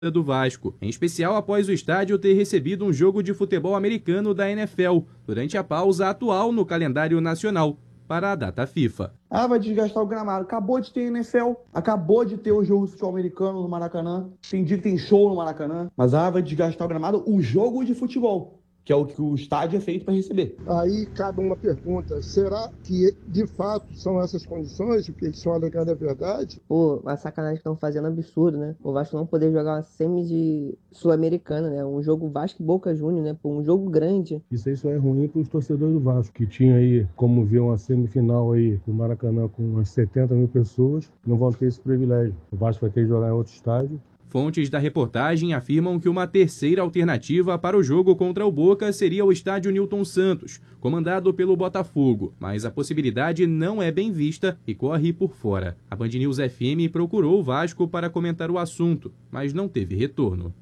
do Vasco, em especial após o estádio ter recebido um jogo de futebol americano da NFL, durante a pausa atual no calendário nacional, para a data FIFA. Vai desgastar o gramado. Acabou de ter NFL, acabou de ter o jogo de futebol americano no Maracanã, tem dia que tem show no Maracanã, mas vai desgastar o gramado, o jogo de futebol, que é o que o estádio é feito para receber. Aí cabe uma pergunta, será que de fato são essas condições, o que eles estão alegando é verdade? A sacanagem que estão fazendo absurdo, né? O Vasco não poder jogar uma semi de Sul-Americana, né? Um jogo Vasco e Boca Juniors, né? Um jogo grande. Isso é ruim para os torcedores do Vasco, que tinha aí, como ver uma semifinal aí do Maracanã com umas 70 mil pessoas, não vão ter esse privilégio. O Vasco vai ter que jogar em outro estádio. Fontes da reportagem afirmam que uma terceira alternativa para o jogo contra o Boca seria o estádio Newton Santos, comandado pelo Botafogo, mas a possibilidade não é bem vista e corre por fora. A Band News FM procurou o Vasco para comentar o assunto, mas não teve retorno.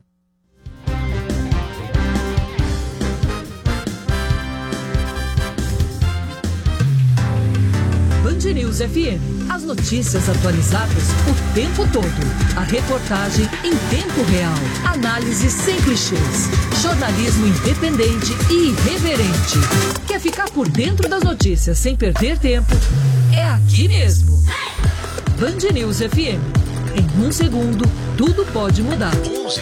Band News FM. As notícias atualizadas o tempo todo. A reportagem em tempo real. Análise sem clichês. Jornalismo independente e irreverente. Quer ficar por dentro das notícias sem perder tempo? É aqui mesmo. Band News FM. Em um segundo, tudo pode mudar.